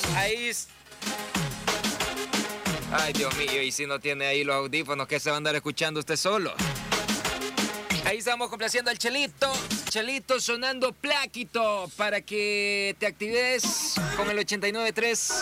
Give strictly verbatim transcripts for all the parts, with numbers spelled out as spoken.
Ahí. Ay, Dios mío, y si no tiene ahí los audífonos, ¿qué se va a andar escuchando usted solo? Ahí estamos complaciendo al Chelito. Chelito sonando Plaquito para que te actives con el ochenta y nueve tres.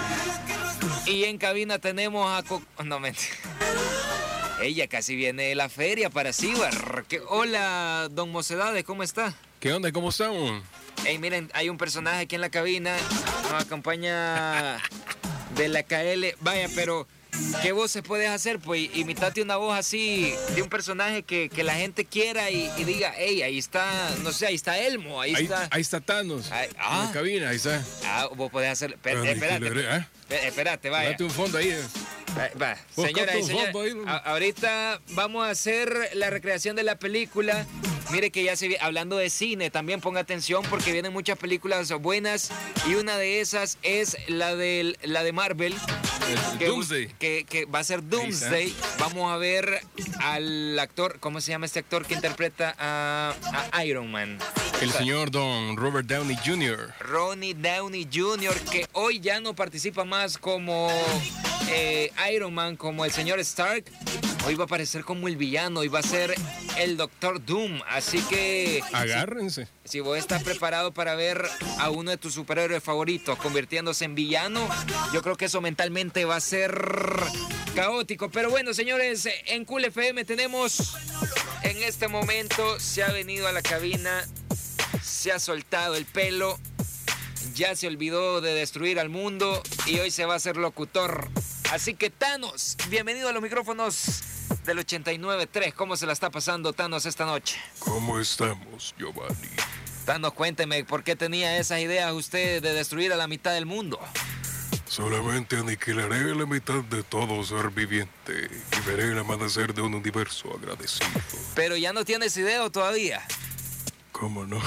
Y en cabina tenemos a... Co no, mentira. Ella casi viene de la feria para Cibar. Hola, don Mocedades, ¿cómo está? ¿Qué onda? ¿Cómo estamos? Hey, miren, hay un personaje aquí en la cabina. Nos acompaña de la K L. Vaya, pero... ¿qué voces puedes hacer? Pues imitate una voz así de un personaje que, que la gente quiera y, y diga, hey, ahí está, no sé, ahí está Elmo, ahí, ahí está. Ahí está Thanos. Ahí, ah, en la cabina, ahí está. Ah, vos podés hacer. Espérate, espérate, ¿eh? espérate, vaya. Date un fondo ahí. Eh. Va, señora y señora, ahorita vamos a hacer la recreación de la película. Mire que ya se viene, hablando de cine, también ponga atención porque vienen muchas películas buenas y una de esas es la de, la de Marvel. Que, Doomsday. Que, que va a ser Doomsday. Vamos a ver al actor, ¿cómo se llama este actor que interpreta a, a Iron Man? El señor Don Robert Downey junior Ronnie Downey junior, que hoy ya no participa más como eh, Iron Man, como el señor Stark. Hoy va a aparecer como el villano y va a ser el Doctor Doom. Así que... agárrense. Si, si vos estás preparado para ver a uno de tus superhéroes favoritos convirtiéndose en villano, yo creo que eso mentalmente va a ser caótico. Pero bueno, señores, en Cool F M tenemos... En este momento se ha venido a la cabina, se ha soltado el pelo, ya se olvidó de destruir al mundo y hoy se va a hacer locutor. Así que Thanos, bienvenido a los micrófonos del ochenta y nueve tres. ¿Cómo se la está pasando Thanos esta noche? ¿Cómo estamos, Giovanni? Thanos, cuénteme, ¿por qué tenía esas ideas usted de destruir a la mitad del mundo? Solamente aniquilaré la mitad de todo ser viviente y veré el amanecer de un universo agradecido. Pero ya no tienes idea todavía. ¿Cómo no?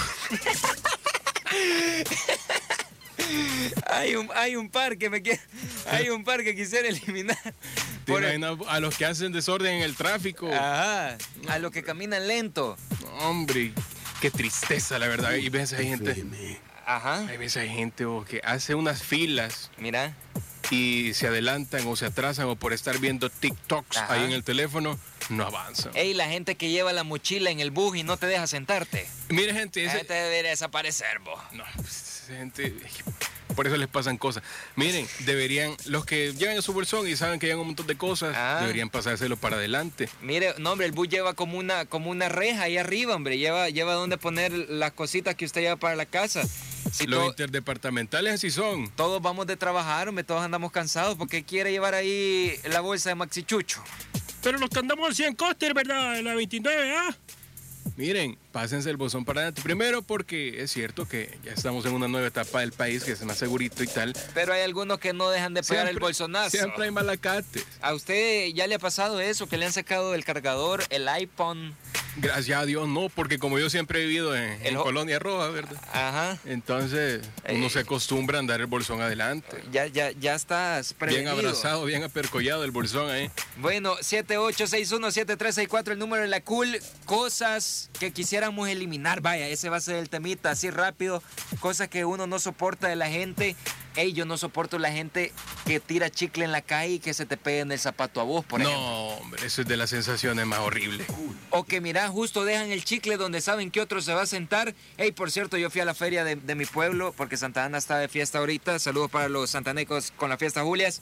Hay un, hay un par que me quiere, hay un par que quisiera eliminar. Por el... A los que hacen desorden en el tráfico. Ajá, a los que caminan lento. Hombre, qué tristeza, la verdad. Y ves, hay gente... Ajá. Hay veces hay gente oh, que hace unas filas. Mira. Y se adelantan o se atrasan o por estar viendo TikToks. Ajá. Ahí en el teléfono, no avanzan. Ey, la gente que lleva la mochila en el bus y no te deja sentarte. Mira, gente... La ese... gente debería desaparecer, vos. No, pues, gente... Por eso les pasan cosas. Miren, deberían, los que llevan su bolsón y saben que llevan un montón de cosas, ah. deberían pasárselo para adelante. Mire, no, hombre, el bus lleva como una, como una reja ahí arriba, hombre. Lleva, lleva donde poner las cositas que usted lleva para la casa. Si los interdepartamentales así son. Todos vamos de trabajar, hombre, todos andamos cansados. ¿Por qué quiere llevar ahí la bolsa de Maxi Chucho? Pero los que andamos así en Coster, ¿verdad? En la veintinueve, ¿ah? Miren, pásense el bolsón para adelante. Primero porque es cierto que ya estamos en una nueva etapa del país que es más segurito y tal. Pero hay algunos que no dejan de pegar siempre, el bolsonazo. Siempre hay malacates. ¿A usted ya le ha pasado eso? Que le han sacado el cargador, el iPhone. Gracias a Dios no, porque como yo siempre he vivido en, en Colonia Roja, ¿verdad? Ajá. Entonces uno eh, se acostumbra a andar el bolsón adelante. Ya, ya, ya estás prevenido. Bien abrazado, bien apercollado el bolsón ahí. Bueno, siete ocho seis uno siete tres seis cuatro, el número de la Cool. Cosas que quisiéramos eliminar, vaya, ese va a ser el temita, así rápido. Cosas que uno no soporta de la gente. Ey, yo no soporto la gente que tira chicle en la calle y que se te pegue en el zapato a vos, por no, ejemplo. No, hombre, eso es de las sensaciones más horribles. O que mira, justo dejan el chicle donde saben que otro se va a sentar. Ey, por cierto, yo fui a la feria de, de mi pueblo, porque Santa Ana está de fiesta ahorita. Saludos para los santanecos con la fiesta Julias.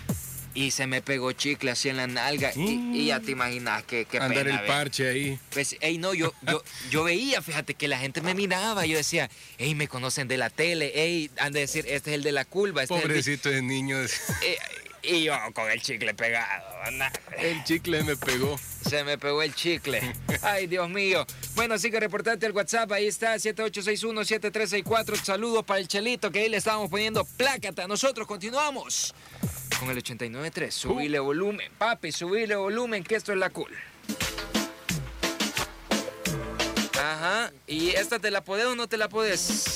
Y se me pegó chicle así en la nalga. Mm. Y, y ya te imaginas que qué andar pena, el parche ¿ve? ahí. Pues, ey, no, yo, yo, yo veía, fíjate, que la gente me miraba. Yo decía, ey, me conocen de la tele. Ey, han de decir, este es el de la curva. Este Pobrecito es el de niño. Eh, y yo con el chicle pegado. Nah. El chicle me pegó. Se me pegó el chicle. Ay, Dios mío. Bueno, así que reportate al WhatsApp. Ahí está, siete ocho seis uno siete tres seis cuatro. Saludos para el Chelito, que ahí le estábamos poniendo plácata. Nosotros continuamos con el ochenta y nueve tres. Subile uh. volumen, papi, subile volumen, que esto es la Cool. Ajá. ¿Y esta te la podés o no te la podés?